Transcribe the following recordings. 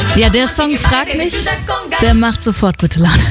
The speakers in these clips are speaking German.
Ja, der Song Frag mich, der macht sofort gute Laune.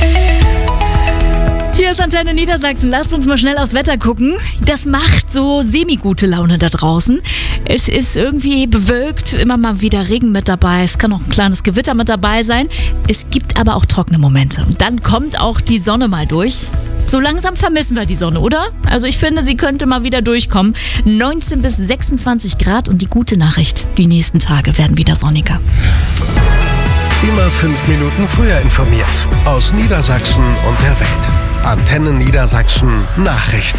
Hier ist Antenne Niedersachsen. Lasst uns mal schnell aufs Wetter gucken. Das macht so semi-gute Laune da draußen. Es ist irgendwie bewölkt, immer mal wieder Regen mit dabei. Es kann auch ein kleines Gewitter mit dabei sein. Es gibt aber auch trockene Momente. Und dann kommt auch die Sonne mal durch. So langsam vermissen wir die Sonne, oder? Also ich finde, sie könnte mal wieder durchkommen. 19 bis 26 Grad und die gute Nachricht, die nächsten Tage werden wieder sonniger. Immer 5 Minuten früher informiert. Aus Niedersachsen und der Welt. Antenne Niedersachsen Nachrichten.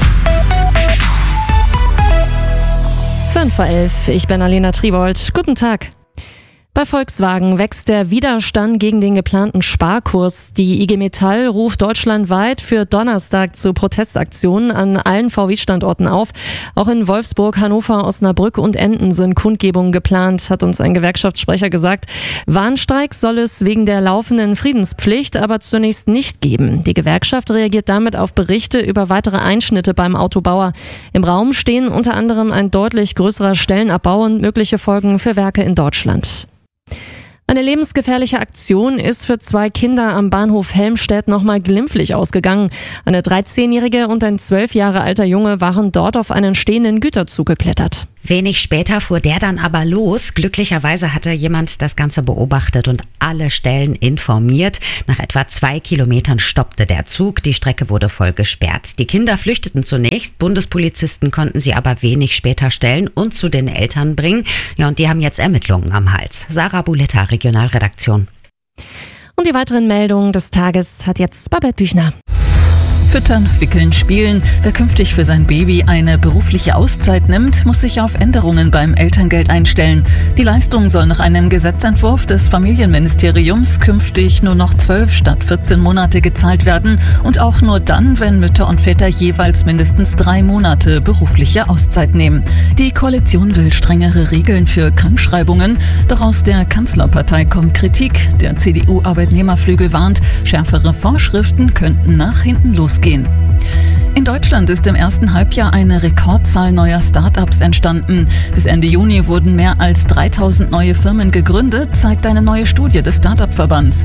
5:11 Uhr, ich bin Alena Tribold. Guten Tag. Bei Volkswagen wächst der Widerstand gegen den geplanten Sparkurs. Die IG Metall ruft deutschlandweit für Donnerstag zu Protestaktionen an allen VW-Standorten auf. Auch in Wolfsburg, Hannover, Osnabrück und Emden sind Kundgebungen geplant, hat uns ein Gewerkschaftssprecher gesagt. Warnstreiks soll es wegen der laufenden Friedenspflicht aber zunächst nicht geben. Die Gewerkschaft reagiert damit auf Berichte über weitere Einschnitte beim Autobauer. Im Raum stehen unter anderem ein deutlich größerer Stellenabbau und mögliche Folgen für Werke in Deutschland. Eine lebensgefährliche Aktion ist für 2 Kinder am Bahnhof Helmstedt nochmal glimpflich ausgegangen. Eine 13-Jährige und ein 12 Jahre alter Junge waren dort auf einen stehenden Güterzug geklettert. Wenig später fuhr der dann aber los. Glücklicherweise hatte jemand das Ganze beobachtet und alle Stellen informiert. Nach etwa 2 Kilometern stoppte der Zug. Die Strecke wurde voll gesperrt. Die Kinder flüchteten zunächst. Bundespolizisten konnten sie aber wenig später stellen und zu den Eltern bringen. Ja, und die haben jetzt Ermittlungen am Hals. Sarah Buletta, Regionalredaktion. Und die weiteren Meldungen des Tages hat jetzt Babette Büchner. Füttern, wickeln, spielen. Wer künftig für sein Baby eine berufliche Auszeit nimmt, muss sich auf Änderungen beim Elterngeld einstellen. Die Leistung soll nach einem Gesetzentwurf des Familienministeriums künftig nur noch 12 statt 14 Monate gezahlt werden und auch nur dann, wenn Mütter und Väter jeweils mindestens 3 Monate berufliche Auszeit nehmen. Die Koalition will strengere Regeln für Krankschreibungen, doch aus der Kanzlerpartei kommt Kritik. Der CDU-Arbeitnehmerflügel warnt, schärfere Vorschriften könnten nach hinten losgehen. In Deutschland ist im ersten Halbjahr eine Rekordzahl neuer Start-ups entstanden. Bis Ende Juni wurden mehr als 3000 neue Firmen gegründet, zeigt eine neue Studie des Start-up-Verbands.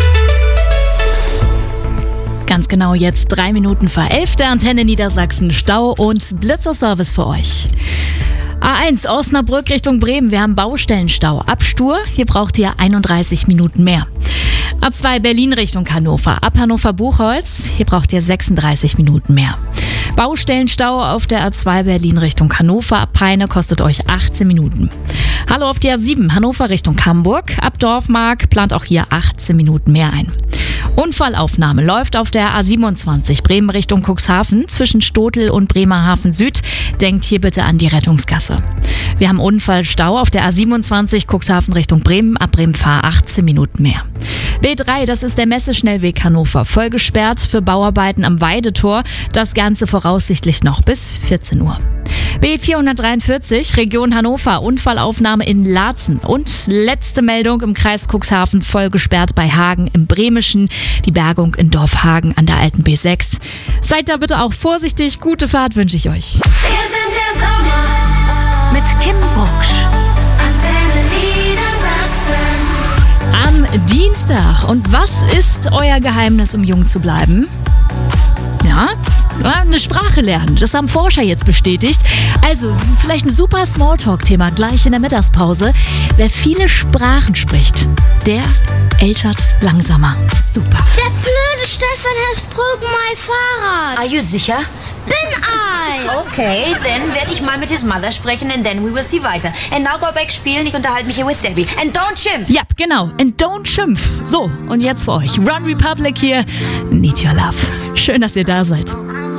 Ganz genau jetzt 3 Minuten vor 11 der Antenne Niedersachsen Stau und Blitzerservice für euch. A1 Osnabrück Richtung Bremen, wir haben Baustellenstau. Ab Stur, hier braucht ihr 31 Minuten mehr. A2 Berlin Richtung Hannover, ab Hannover-Buchholz, hier braucht ihr 36 Minuten mehr. Baustellenstau auf der A2 Berlin Richtung Hannover, ab Peine kostet euch 18 Minuten. Hallo auf der A7 Hannover Richtung Hamburg, ab Dorfmark plant auch hier 18 Minuten mehr ein. Unfallaufnahme läuft auf der A27 Bremen Richtung Cuxhaven zwischen Stotel und Bremerhaven Süd. Denkt hier bitte an die Rettungsgasse. Wir haben Unfallstau auf der A27 Cuxhaven Richtung Bremen, ab Bremen-Fahr 18 Minuten mehr. B3, das ist der Messeschnellweg Hannover, voll gesperrt für Bauarbeiten am Weidetor. Das Ganze voraussichtlich noch bis 14 Uhr. B443, Region Hannover, Unfallaufnahme in Laatzen. Und letzte Meldung im Kreis Cuxhaven, voll gesperrt bei Hagen im Bremischen. Die Bergung in Dorf Hagen an der alten B6. Seid da bitte auch vorsichtig, gute Fahrt wünsche ich euch. Wir sind der Sommer mit Kim Bucksch. Antenne Niedersachsen. Am Dienstag. Und was ist euer Geheimnis, um jung zu bleiben? Ja, eine Sprache lernen. Das haben Forscher jetzt bestätigt. Also vielleicht ein super Smalltalk-Thema gleich in der Mittagspause. Wer viele Sprachen spricht, der ältert langsamer. Super. Der blöde Stefan has broken my Fahrrad. Are you sicher? Bin I. Okay, dann werde ich mal mit his mother sprechen and then we will see weiter. And now go back spielen, ich unterhalte mich hier with Debbie. And don't schimpf. Ja, genau. And don't schimpf. So, und jetzt für euch. Run Republic hier. Need Your Love. Schön, dass ihr da seid.